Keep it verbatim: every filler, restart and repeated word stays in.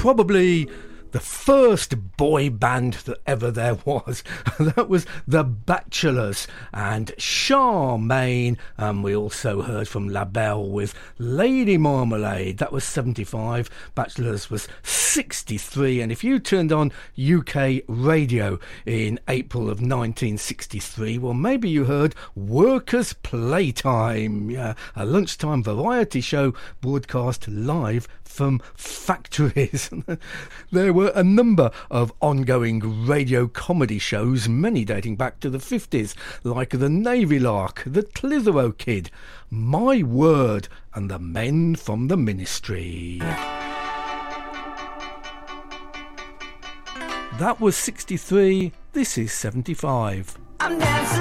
probably the first boy band that ever there was. That was The Bachelors and Charmaine. And we also heard from La Belle with Lady Marmalade. That was seventy-five. Bachelors was sixty-three. And if you turned on U K radio in April of nineteen sixty-three, well, maybe you heard Workers' Playtime, yeah, a lunchtime variety show broadcast live from factories. There were a number of ongoing radio comedy shows, many dating back to the fifties, like The Navy Lark, The Clitheroe Kid, My Word, and The Men from the Ministry. That was sixty-three, this is seventy-five. I'm dancing